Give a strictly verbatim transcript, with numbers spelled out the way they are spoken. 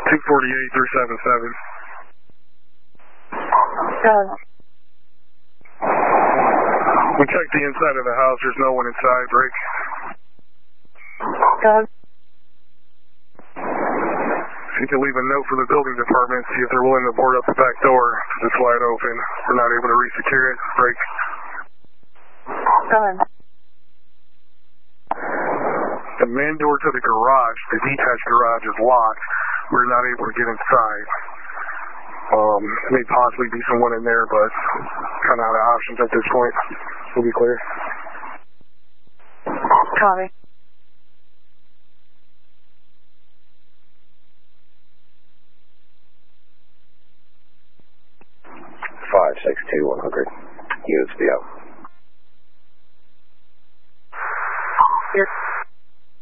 two forty-eight, three seventy-seven. Done. We checked the inside of the house. There's no one inside. Break. Done. If you can leave a note for the building department, see if they're willing to board up the back door. It's wide open. We're not able to re-secure it. Break. Done. The main door to the garage, the detached garage, is locked. We're not able to get inside. Um, may possibly be someone in there, but kind of out of options at this point. We'll be clear. Copy. five six two, one hundred. U S B O. Yes.